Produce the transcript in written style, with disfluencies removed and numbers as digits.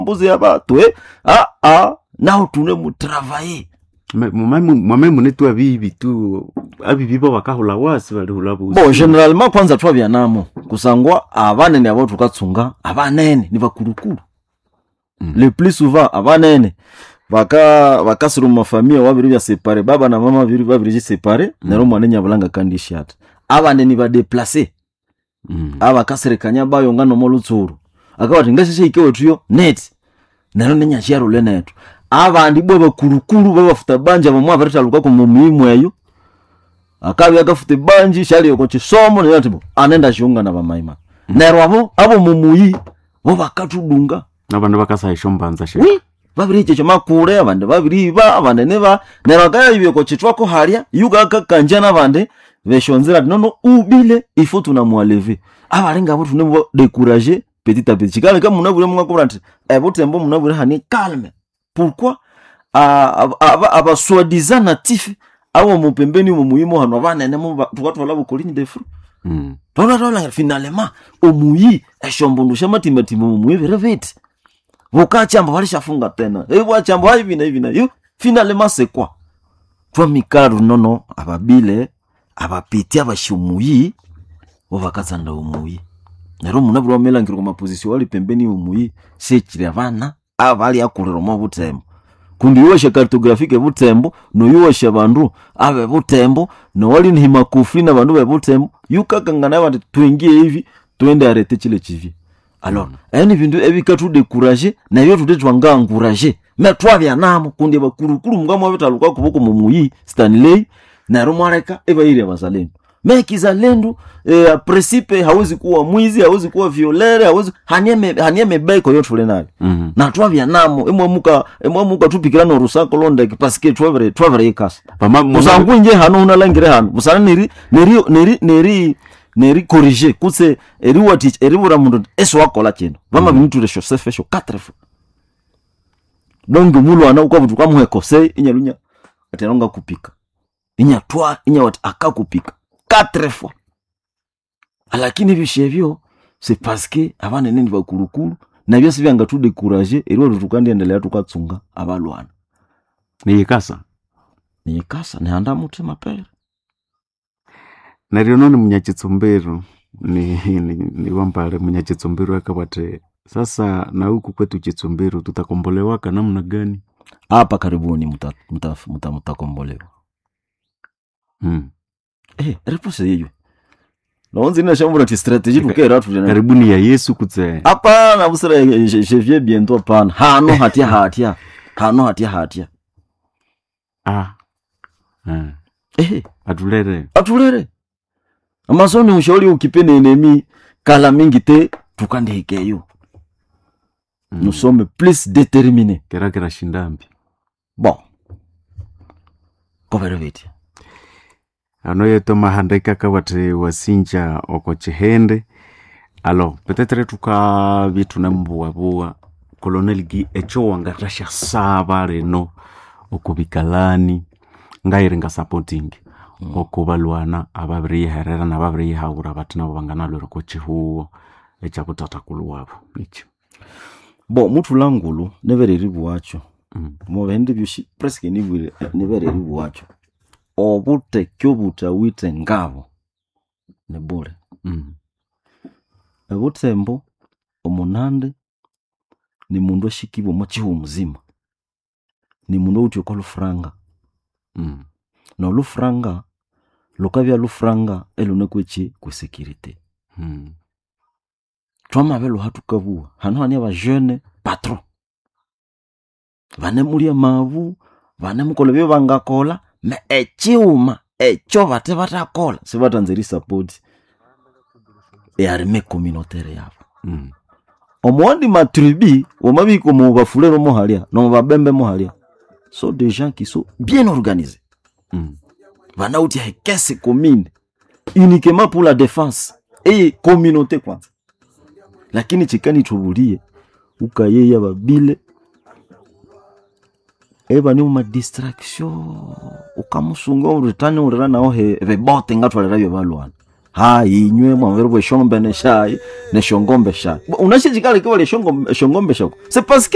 mbuzi ya batu nao tune mu travailler mwame munetu abibi tu abibi bo bakahula wasi bali hulabu. Bon généralement kwanza twabya namo kusangwa abanene abo tukatsunga abanene ni bakurukuru. Le plus souvent abanene bakasuru mu famille wabiri bya séparé baba na mama babiri séparé nero mwana nyabulanga kandi shata abanene ba déplacer abakaserekanya bayo ngano mo lutsuru akabati ngashishe ikewe tuyo net nero nenya sharo leneto abandi bwo bakurukuru babafuta banja bamwa barita lukako mu muhimu yayo akabi akafute banji shali yoko chisomo ne yatibo anenda shunga na bamaima nero abo mumuyi bo bakatudunga abantu bakasayisha mbanza she oui babiri cyo makure abandi babiri abandi neba nero akaya yiko chitwako haria yuga kakanjana abandi beshonzera nono ubile ifo tunamwalever abarenga abo tunebo décourager petit à petit kale kama munabure mwakobra nti butembo munabure hani calme. Pourquoi aba soi-disant natif abo mupembeni mu muhimo hano abanene mu tukatu balabo colline de fruits tola finalement omuyi eshombundu shamatimati mu muyi verevete bukachamba balishafunga tena bwachamba hivi na yo finalement c'est quoi toi mikaru nono ababile abapiti abashumuyi obakazanda umuyi nero munaburo melangiro ku maposition wali pembeni umuyi sekire abana abali akurero mu butembo kundi yoshe cartographique butembo no yoshe bandu abe butembo no wali nhima kufina bandu be butembo yukakangana abantu twingie hivi twende arete chile chivi. Alors eni bindu ebikatu décourager na yo tudetwanga encourager mais twabya namo kundi bakurukuru mgamwa bitaluka kuboko mu muyi Stanley na romwareka ebaire abazalendo mais kizalendo principe hawezi kuwa mwizi hawezi kuwa violere hawezi hanyeme beko yote fule nayo na twabya namo emwamuka tupikira no rusako londe parce que twavere ikasi musangu nje hano unalangire hano musana neri corriger kutse eriwura mundu eso wakola kino vama bintu resho sefesho 4 fois donc mulu ana ukwabutu kwa muheko sei inyalunya ateronga kupika inya wat akakupika 4 fois lakini bishevyo c'est parce que abana nini bakurukuru na byose byanga tu décourager eriwo tukandi endelea tukatsunga abalwana ni kasa nihanda mutima pere na riono ni munyachitsombero ni wampale munyachitsombero akabate sasa na huku kwetu chitsombero tutakombolewa kana namna gani hapa karibuni mtakombolewa repose hiyo naonzi na shambura ti strategy tukera watu jana karibuni ya Yesu kutse hapa na busara je viens bientôt pan hano hatia atulere amazoni ushauri ukipene enemi kala mingi te tukandekeyo nous sommes plus déterminés kera shindambi bon koveroveti ano yeto mahandaika kabate wasinja oko chihende. Alors peut-être tuka bitu na mbuwa colonel gi echo wangatasha saba reno okubikalani ngairenga supporting okubalwana ababiri herera na babiri haura batina bangana lero ko chihuo echa kutata kuluwabo nicho bon mutu langulu nevereri buwacho mo bende byushi presque nibwire nevereri buwacho obute kyobuta wite ngabo ne bure ebutembo omunande ni mundu ashikibo mu chihu muzima ni mundu uti ko lufranga no lufranga lokavya lufranga elone kwechi ku sécurité twama belo hatukavua hano ani aba jeune patron vane mulia mavu vane mukole byo bangakola me echiuma echo bate batakola se batanzeri support armée communautaire yabo omondi matribi omabiko mu bafulero mo halia no babembe mo halia so des gens qui sont bien organisés vanauti caisse commune uniquement pour la défense et communauté kwanza lakini chikani tubulie ukayeya babile eba ni uma distraction ukamusunga urutani urana ohe bebote ngatwalera byo balwana inywe mwavero bwe shombe ne shai ne shongombe shai unashijikala kiwale shongombe shako c'est parce que